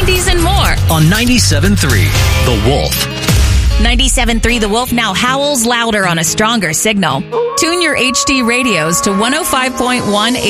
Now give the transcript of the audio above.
90s, and more. On 97.3, The Wolf. 97.3 The Wolf now howls louder on a stronger signal. Tune your HD radios to 105.1